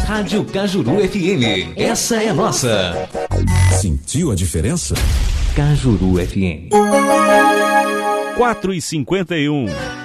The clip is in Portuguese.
Rádio Cajuru FM. Essa é nossa. Sentiu a diferença? Cajuru FM. 4h51.